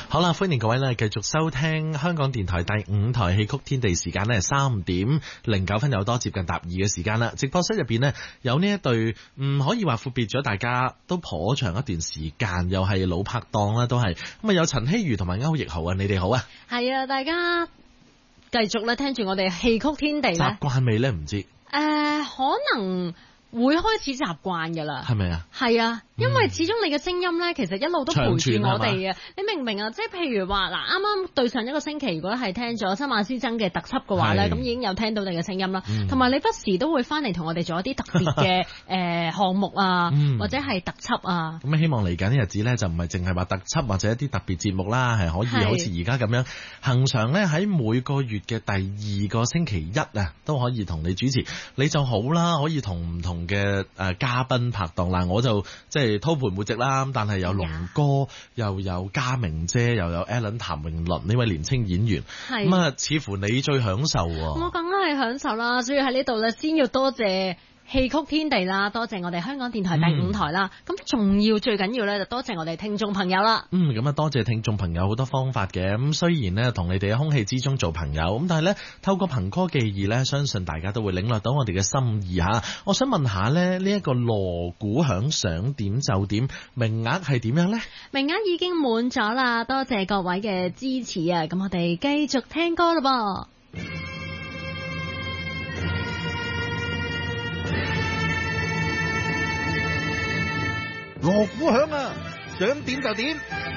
好啦，歡迎各位咧繼續收聽香港電台第5台戲曲天地，時間咧3:09，有多接近答2嘅時間啦。直播室入邊呢，有呢一對可以話闊別咗大家都頗長一段時間，又係老拍檔啦，都係咁啊，有陳希瑜同埋歐奕豪啊，你哋好啊。 係啊，大家繼續咧聽住我哋戲曲天地咧， 習慣未咧唔知可能會開始習慣噶啦， 係咪啊？ 係啊，因為始終你嘅聲音咧，其實一路都陪住我哋啊。你明唔明啊？即係譬如話嗱，啱啱對上一個星期，如果係聽咗新馬師曾嘅特輯嘅話咧，咁已經有聽到你嘅聲音啦。同埋你不時都會翻嚟同我哋做一啲特別嘅項目啊，或者係特輯啊。 咁希望嚟緊啲日子咧，就唔係淨係話特輯或者一啲特別節目啦，係可以好似而家咁樣恆常咧喺每個月嘅第2個星期一啊，都可以同你主持，你就好啦，可以同唔同嘅嘉賓拍檔啦。我就即係鋪盤沒席啦，但係有龍哥，又有嘉明姐，又有 Alan 譚詠麟呢位年青演員，咁啊，似乎你最享受喎。 我梗係享受啦，所以喺呢度咧，先要多謝戲曲天地啦，多謝我哋香港電台第5台啦，咁仲要最緊要咧就多謝我哋聽眾朋友啦。 咁啊多謝聽眾朋友好多方法嘅，咁雖然咧同你哋喺空氣之中做朋友，咁但係咧透過憑歌寄意咧，相信大家都會領略到我哋嘅心意吓。我想問下咧，呢一個鑼鼓響想點就點，名額係點樣咧？ 名額已經滿咗啦，多謝各位嘅支持啊！咁我哋繼續聽歌啦噃。 鑼鼓響啊，想點就點。